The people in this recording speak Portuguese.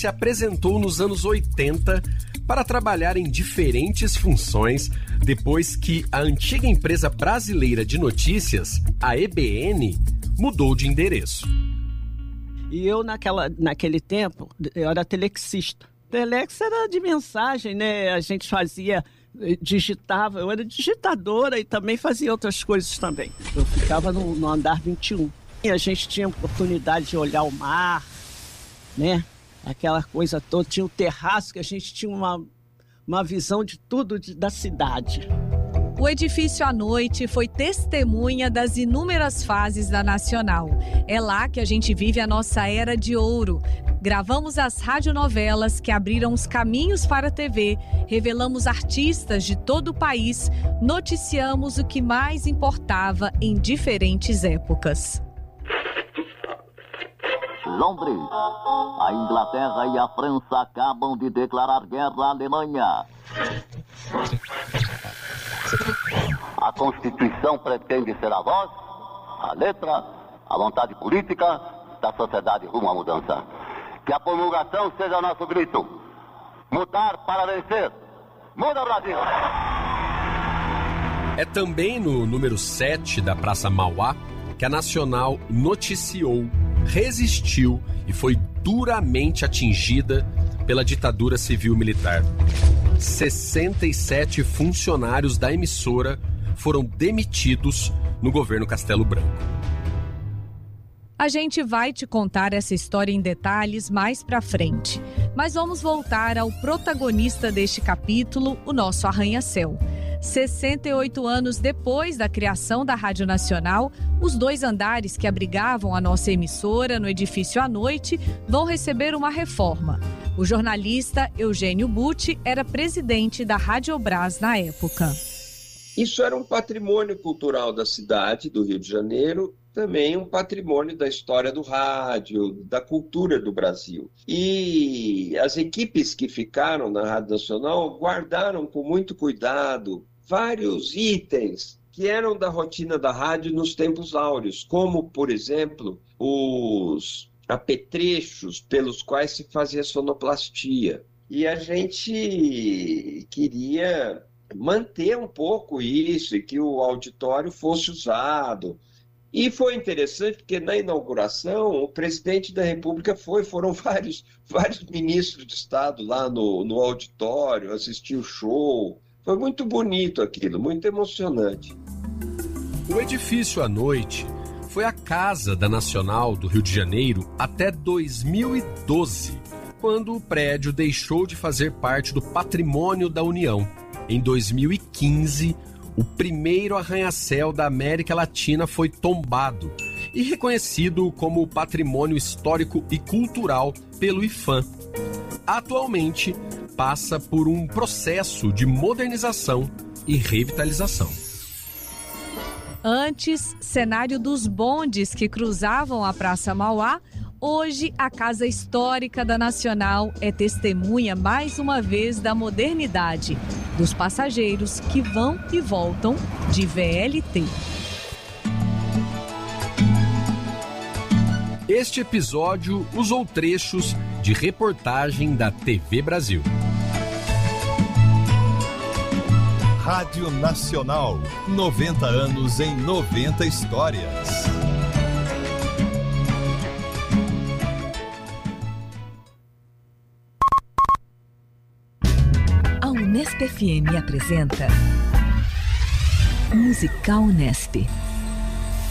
se apresentou nos anos 80 para trabalhar em diferentes funções depois que a antiga empresa brasileira de notícias, a EBN, mudou de endereço. E eu, naquele tempo, eu era telexista. Telex era de mensagem, né? A gente digitava, eu era digitadora e também fazia outras coisas também. Eu ficava no andar 21. E a gente tinha oportunidade de olhar o mar, né? Aquela coisa toda. Tinha o terraço, que a gente tinha uma visão de tudo da cidade. O edifício à noite foi testemunha das inúmeras fases da Nacional. É lá que a gente vive a nossa era de ouro. Gravamos as radionovelas que abriram os caminhos para a TV, revelamos artistas de todo o país, noticiamos o que mais importava em diferentes épocas. Londres. A Inglaterra e a França acabam de declarar guerra à Alemanha. A Constituição pretende ser a voz, a letra, a vontade política da sociedade rumo à mudança. Que a promulgação seja nosso grito. Mudar para vencer. Muda, Brasil! É também no número 7 da Praça Mauá que a Nacional noticiou, resistiu e foi duramente atingida pela ditadura civil-militar. 67 funcionários da emissora foram demitidos no governo Castelo Branco. A gente vai te contar essa história em detalhes mais pra frente. Mas vamos voltar ao protagonista deste capítulo, o nosso arranha-céu. 68 anos depois da criação da Rádio Nacional, os 2 andares que abrigavam a nossa emissora no edifício à noite vão receber uma reforma. O jornalista Eugênio Butti era presidente da Radiobras na época. Isso era um patrimônio cultural da cidade do Rio de Janeiro, também um patrimônio da história do rádio, da cultura do Brasil. E as equipes que ficaram na Rádio Nacional guardaram com muito cuidado vários itens que eram da rotina da rádio nos tempos áureos, como, por exemplo, os apetrechos pelos quais se fazia sonoplastia. E a gente queria manter um pouco isso e que o auditório fosse usado. E foi interessante porque na inauguração o presidente da República foram vários ministros de Estado lá no auditório, assistir o show. Foi muito bonito aquilo, muito emocionante. O edifício à noite foi a casa da Nacional do Rio de Janeiro até 2012, quando o prédio deixou de fazer parte do patrimônio da União. Em 2015, o primeiro arranha-céu da América Latina foi tombado e reconhecido como patrimônio histórico e cultural pelo IPHAN. Atualmente, passa por um processo de modernização e revitalização. Antes, cenário dos bondes que cruzavam a Praça Mauá, hoje a Casa Histórica da Nacional é testemunha mais uma vez da modernidade, dos passageiros que vão e voltam de VLT. Este episódio usou trechos de reportagem da TV Brasil. Rádio Nacional, 90 anos em 90 histórias. A Unesp FM apresenta Musical Unesp.